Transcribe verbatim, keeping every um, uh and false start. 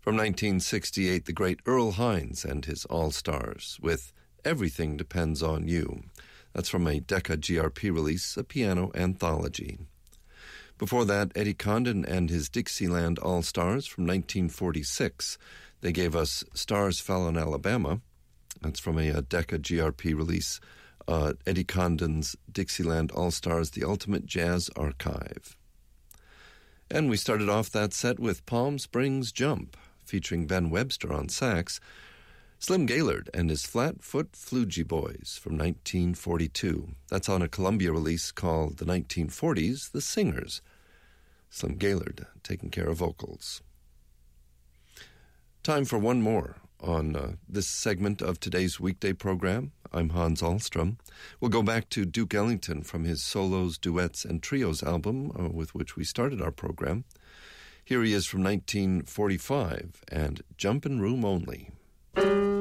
From nineteen sixty-eight, the great Earl Hines and his All-Stars with Everything Depends on You. That's from a Decca G R P release, a piano anthology. Before that, Eddie Condon and his Dixieland All-Stars from nineteen forty-six. They gave us Stars Fell in Alabama. That's from a, a Decca G R P release, uh, Eddie Condon's Dixieland All-Stars, The Ultimate Jazz Archive. And we started off that set with Palm Springs Jump, featuring Ben Webster on sax, Slim Gaillard and his Flatfoot Flugey Boys from nineteen forty-two. That's on a Columbia release called the nineteen forties, The Singers. Slim Gaillard taking care of vocals. Time for one more on uh, this segment of today's weekday program. I'm Hans Ahlstrom. We'll go back to Duke Ellington from his Solos, Duets, and Trios album, uh, with which we started our program. Here he is from nineteen forty-five, and Jumpin' Room Only.